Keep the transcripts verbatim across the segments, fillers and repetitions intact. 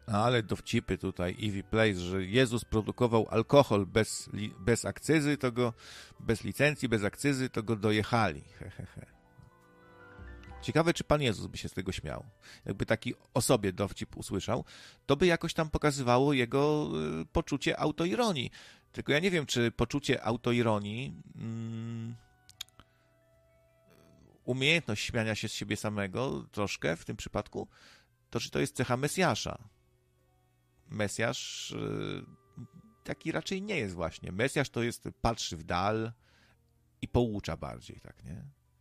Ale dowcipy tutaj, Ivy Place, że Jezus produkował alkohol bez, bez akcyzy, to go, bez licencji, bez akcyzy, to go dojechali. He, he, he. Ciekawe, czy Pan Jezus by się z tego śmiał. Jakby taki o sobie dowcip usłyszał, to by jakoś tam pokazywało jego y, poczucie autoironii. Tylko ja nie wiem, czy poczucie autoironii, mm, umiejętność śmiania się z siebie samego troszkę w tym przypadku, to czy to jest cecha Mesjasza. Mesjasz y, taki raczej nie jest właśnie. Mesjasz to jest, patrzy w dal i poucza bardziej, tak, nie?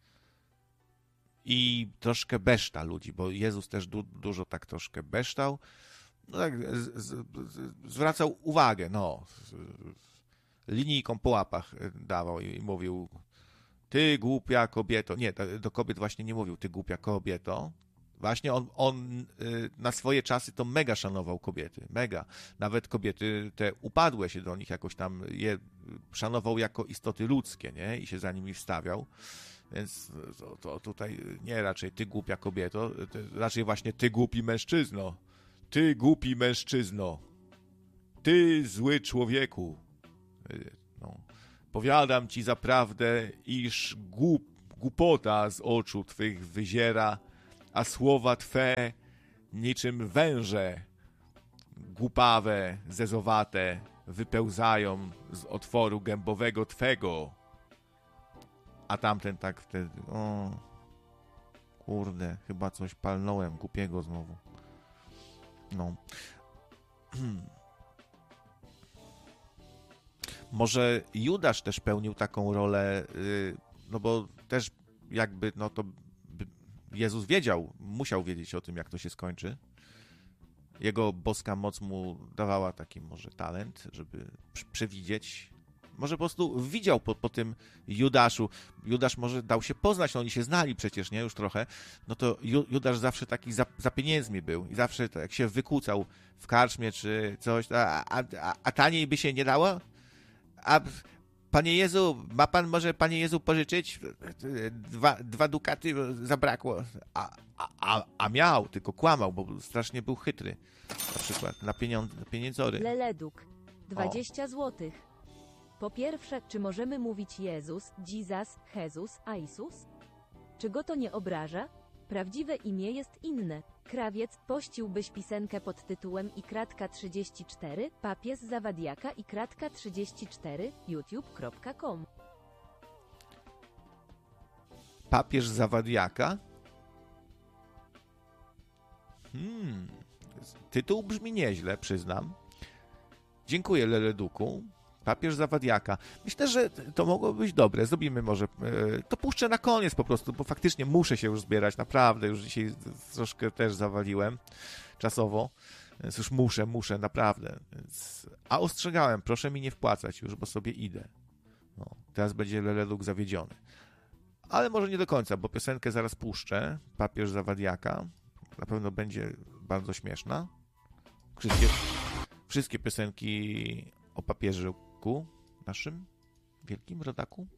I troszkę beszta ludzi, bo Jezus też du, dużo tak troszkę beształ. No tak, z, z, z, zwracał uwagę, no, z, linijką po łapach dawał i mówił: ty głupia kobieto. Nie, do kobiet właśnie nie mówił: ty głupia kobieto. Właśnie on, on na swoje czasy to mega szanował kobiety, mega. Nawet kobiety te upadłe się do nich jakoś tam je szanował jako istoty ludzkie, nie? I się za nimi wstawiał. Więc to, to tutaj nie raczej ty głupia kobieto, raczej właśnie ty głupi mężczyzno. Ty głupi mężczyzno. Ty zły człowieku. No. Powiadam ci zaprawdę, iż głup, głupota z oczu twych wyziera, a słowa twe niczym węże głupawe, zezowate wypełzają z otworu gębowego twego. A tamten tak wtedy, o kurde, chyba coś palnąłem głupiego znowu. No. Może Judasz też pełnił taką rolę, no bo też jakby, no to Jezus wiedział, musiał wiedzieć o tym, jak to się skończy. Jego boska moc mu dawała taki może talent, żeby przewidzieć. Może po prostu widział po, po tym Judaszu. Judasz może dał się poznać, no oni się znali przecież, nie? Już trochę. No to Judasz zawsze taki za, za pieniędzmi był. I zawsze tak, jak się wykłócał w karczmie czy coś, a, a, a, a taniej by się nie dało? A Panie Jezu, ma pan może Panie Jezu pożyczyć? Dwa, dwa dukaty zabrakło. A, a, a miał, tylko kłamał, bo strasznie był chytry. Na przykład na, pieniądz, na pieniędzory. Leleduk, dwadzieścia złotych. Po pierwsze, czy możemy mówić Jezus, Jesus, Jezus, Aisus? Czy go to nie obraża? Prawdziwe imię jest inne. Krawiec, pościłbyś pisenkę pod tytułem i kratka trzydzieści cztery, papies zawadiaka i kratka trzydzieści cztery, youtube kropka com. Papież zawadiaka? Hmm, tytuł brzmi nieźle, przyznam. Dziękuję, Leleduku. Papież zawadiaka. Myślę, że to mogło być dobre. Zrobimy może... To puszczę na koniec po prostu, bo faktycznie muszę się już zbierać. Naprawdę, już dzisiaj troszkę też zawaliłem czasowo. Więc już muszę, muszę, naprawdę. Więc... A ostrzegałem, proszę mi nie wpłacać już, bo sobie idę. No, teraz będzie Leleduk zawiedziony. Ale może nie do końca, bo piosenkę zaraz puszczę. Papież zawadiaka. Na pewno będzie bardzo śmieszna. Wszystkie, wszystkie piosenki o papieżu naszym wielkim rodaku.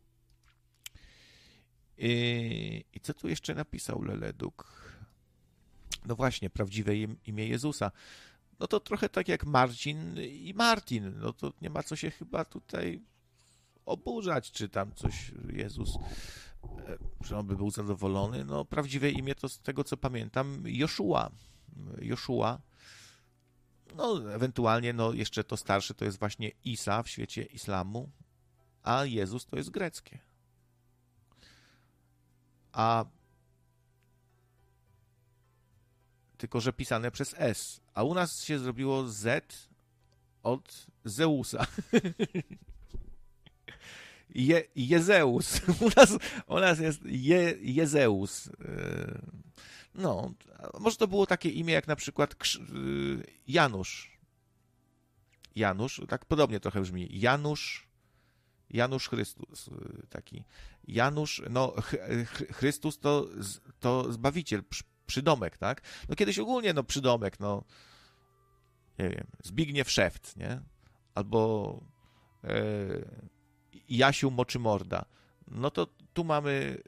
I, I co tu jeszcze napisał Leleduk? No właśnie, prawdziwe imię Jezusa. No to trochę tak jak Marcin i Martin. No to nie ma co się chyba tutaj oburzać, czy tam coś Jezus, że on by był zadowolony. No prawdziwe imię to z tego, co pamiętam, Joszua. Joszua. No, ewentualnie, no, jeszcze to starsze to jest właśnie Isa w świecie islamu, a Jezus to jest greckie. A tylko, że pisane przez S. A u nas się zrobiło Z od Zeusa. Je, Jezeus. U nas, u nas jest Je, Jezeus. No, może to było takie imię jak na przykład Janusz. Janusz, tak podobnie trochę brzmi. Janusz, Janusz Chrystus, taki. Janusz, no Chrystus to, to Zbawiciel, przydomek, tak? No kiedyś ogólnie, no przydomek, no nie wiem, Zbigniew Szewc, nie? Albo e, Jasiu Moczymorda. No to tu mamy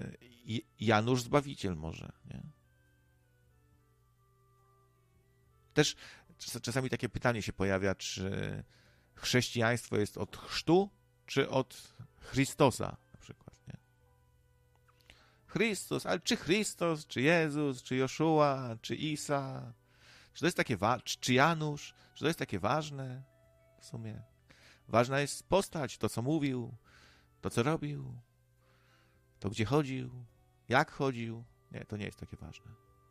e, Janusz Zbawiciel może, nie? Też czasami takie pytanie się pojawia, czy chrześcijaństwo jest od chrztu, czy od Chrystusa na przykład, nie? Chrystus, ale czy Chrystus, czy Jezus, czy Joszua, czy Isa, czy to jest takie wa- czy Janusz, czy to jest takie ważne w sumie? Ważna jest postać, to co mówił, to co robił, to gdzie chodził, jak chodził. Nie, to nie jest takie ważne.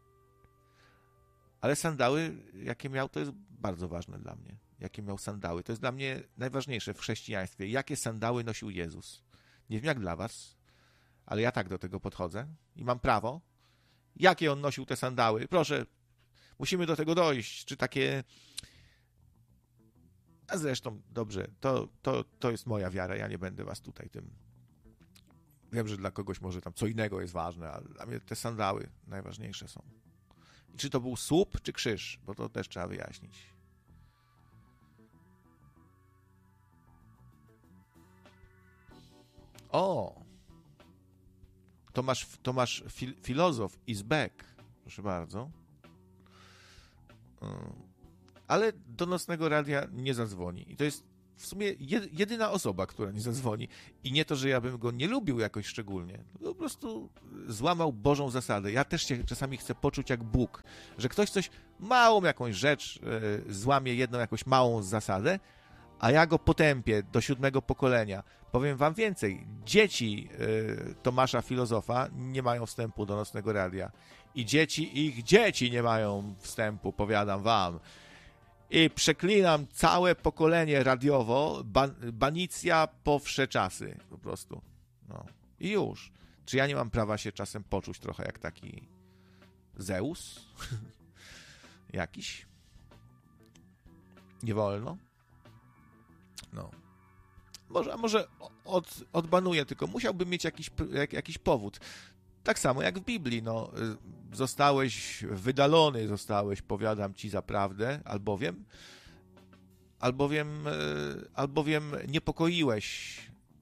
Ale sandały, jakie miał, to jest bardzo ważne dla mnie. Jakie miał sandały. To jest dla mnie najważniejsze w chrześcijaństwie. Jakie sandały nosił Jezus. Nie wiem jak dla was, ale ja tak do tego podchodzę i mam prawo. Jakie on nosił te sandały? Proszę, musimy do tego dojść. Czy takie... A zresztą, dobrze, to, to, to jest moja wiara. Ja nie będę was tutaj tym... Wiem, że dla kogoś może tam co innego jest ważne, ale dla mnie te sandały najważniejsze są. I czy to był słup, czy krzyż? Bo to też trzeba wyjaśnić. O! Tomasz, Tomasz fil, filozof Izbek. Proszę bardzo. Ale do nocnego radia nie zadzwoni. I to jest w sumie jedyna osoba, która nie zadzwoni. I nie to, że ja bym go nie lubił jakoś szczególnie. Po prostu złamał Bożą zasadę. Ja też się czasami chcę poczuć jak Bóg. Że ktoś coś, małą jakąś rzecz yy, złamie jedną jakąś małą zasadę, a ja go potępię do siódmego pokolenia. Powiem wam więcej. Dzieci yy, Tomasza Filozofa nie mają wstępu do nocnego radia. I dzieci ich dzieci nie mają wstępu, powiadam wam. I przeklinam całe pokolenie radiowo, ban, banicja po wsze czasy, po prostu. No. I już. Czy ja nie mam prawa się czasem poczuć trochę jak taki Zeus? Jakiś? Nie wolno? No. Może, a może od, odbanuję, tylko musiałbym mieć jakiś, jak, jakiś powód. Tak samo jak w Biblii, no. Zostałeś wydalony, zostałeś, powiadam ci zaprawdę, albowiem, albowiem, albowiem niepokoiłeś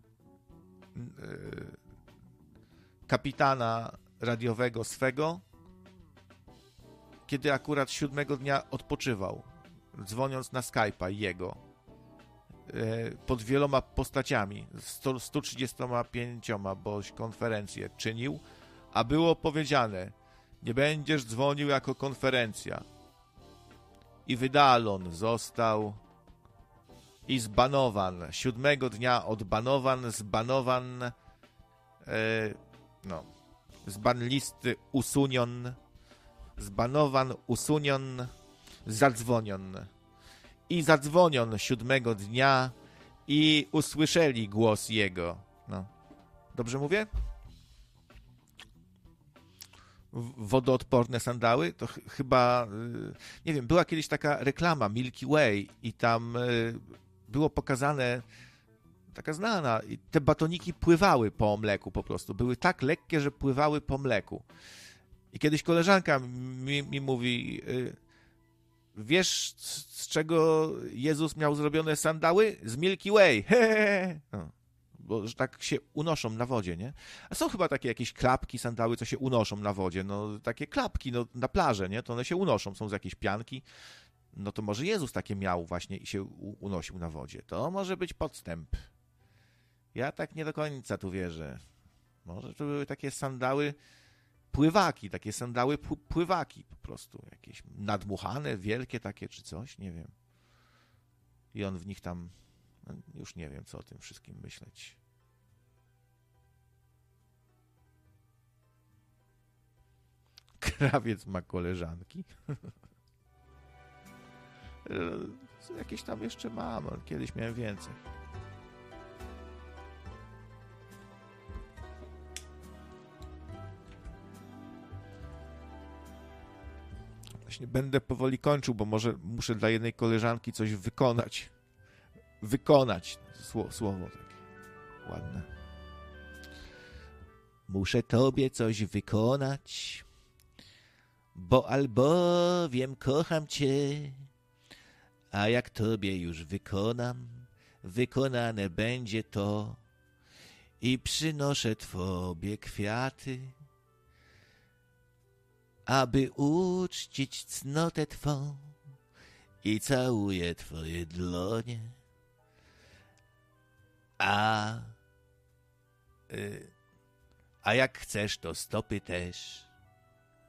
kapitana radiowego swego, kiedy akurat siódmego dnia odpoczywał, dzwoniąc na Skype'a jego, pod wieloma postaciami, sto trzydziestoma pięcioma, boś konferencję czynił, a było powiedziane: nie będziesz dzwonił jako konferencja. I wydalon został i zbanowan. Siódmego dnia odbanowan, zbanowan, e, no, z ban listy usunion, zbanowan, usunion, zadzwonion. I zadzwonion siódmego dnia i usłyszeli głos jego. No. Dobrze mówię? Wodoodporne sandały, to ch- chyba, yy, nie wiem, była kiedyś taka reklama Milky Way i tam yy, było pokazane, taka znana, i te batoniki pływały po mleku po prostu, były tak lekkie, że pływały po mleku. I kiedyś koleżanka mi, mi mówi, yy, wiesz z, z czego Jezus miał zrobione sandały? Z Milky Way. No. Bo że tak się unoszą na wodzie, nie? A są chyba takie jakieś klapki, sandały, co się unoszą na wodzie. No takie klapki no, na plaży, nie? To one się unoszą, są z jakiejś pianki. No to może Jezus takie miał właśnie i się u- unosił na wodzie. To może być podstęp. Ja tak nie do końca tu wierzę. Może to były takie sandały pływaki, takie sandały pł- pływaki po prostu. Jakieś nadmuchane, wielkie takie czy coś, nie wiem. I on w nich tam... No, już nie wiem, co o tym wszystkim myśleć. Krawiec ma koleżanki. Jakieś tam jeszcze mam, ale kiedyś miałem więcej. Właśnie będę powoli kończył, bo może muszę dla jednej koleżanki coś wykonać. Wykonać. Słowo, słowo takie ładne. Muszę tobie coś wykonać, bo albowiem kocham cię, a jak tobie już wykonam, wykonane będzie to i przynoszę tobie kwiaty, aby uczcić cnotę twą i całuję twoje dłonie. A, y, a jak chcesz, to stopy też.